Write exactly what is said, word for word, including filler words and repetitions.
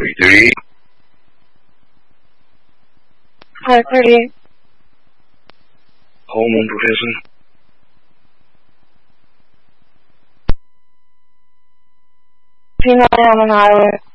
thirty-three. five thirty-eight. Home on position. P nine on the highway.